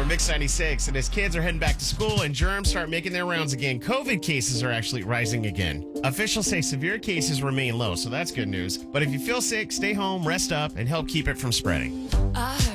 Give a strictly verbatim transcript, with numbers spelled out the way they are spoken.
We're Mix ninety-six, and as kids are heading back to school and germs start making their rounds again, COVID cases are actually rising again. Officials say severe cases remain low, so that's good news. But if you feel sick, stay home, rest up, and help keep it from spreading.